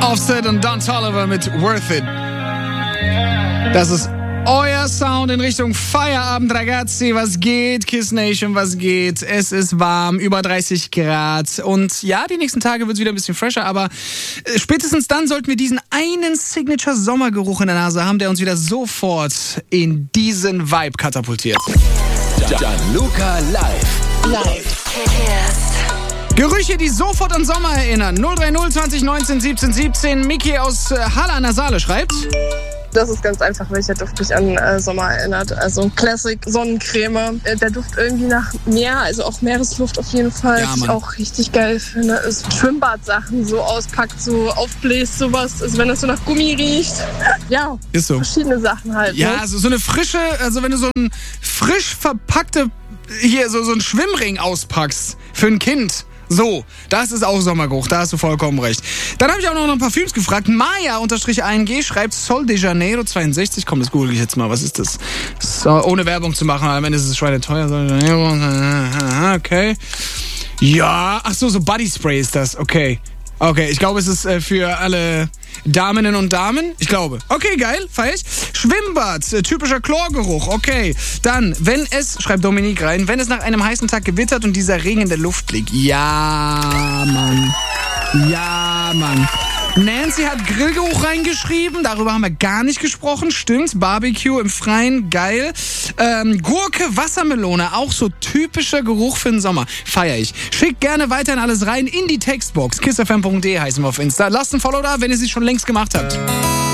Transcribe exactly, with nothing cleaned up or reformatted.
Offset und Don Toliver mit Worth It. Das ist euer Sound in Richtung Feierabend, ragazzi. Was geht? Kiss Nation, was geht? Es ist warm, über dreißig Grad. Und ja, die nächsten Tage wird es wieder ein bisschen fresher, aber spätestens dann sollten wir diesen einen Signature-Sommergeruch in der Nase haben, der uns wieder sofort in diesen Vibe katapultiert. Gianluca live. Live. Gerüche, die sofort an Sommer erinnern. null drei null zwanzig neunzehn siebzehn siebzehn. Miki aus äh, Halle an der Saale schreibt: Das ist ganz einfach, welcher Duft mich an äh, Sommer erinnert. Also Classic Sonnencreme. Äh, der Duft irgendwie nach Meer, also auch Meeresluft auf jeden Fall. Ja, was ich auch richtig geil finde, ist Schwimmbadsachen so auspackt, so aufbläst, sowas. Also wenn das so nach Gummi riecht. Ja, ist so. Verschiedene Sachen halt. Ja, ne? also so eine frische, also wenn du so einen frisch verpackte, hier so, so einen Schwimmring auspackst für ein Kind. So, das ist auch Sommergeruch, da hast du vollkommen recht. Dann habe ich auch noch nach Parfüms gefragt. Maya-1 G schreibt Sol de Janeiro zweiundsechzig. Komm, das google ich jetzt mal. Was ist das? So, ohne Werbung zu machen, am Ende ist es schweineteuer. Sol de Janeiro, okay. Ja, ach so, so Body Spray ist das, okay. Okay, ich glaube, es ist äh, für alle Daminnen und Damen. Ich glaube. Okay, geil, feier ich. Schwimmbad, äh, typischer Chlorgeruch. Okay, dann, wenn es, schreibt Dominique rein, wenn es nach einem heißen Tag gewittert und dieser Regen in der Luft liegt. Ja, Mann. Ja, Mann. Nancy hat Grillgeruch reingeschrieben, darüber haben wir gar nicht gesprochen, stimmt, Barbecue im Freien, geil. Ähm, Gurke, Wassermelone, auch so typischer Geruch für den Sommer, feier ich. Schickt gerne weiterhin alles rein in die Textbox, kissfm punkt de heißen wir auf Insta. Lasst ein Follow da, wenn ihr es schon längst gemacht habt.